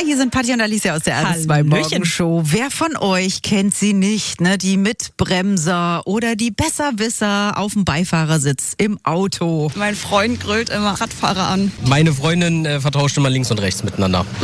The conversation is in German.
hier sind Patti und Alicia aus der RS2 Morgenshow. Wer von euch kennt sie nicht, ne? Die Mitbremser oder die Besserwisser auf dem Beifahrersitz im Auto. Mein Freund grölt immer Radfahrer an. Meine Freundin vertauscht immer links und rechts miteinander.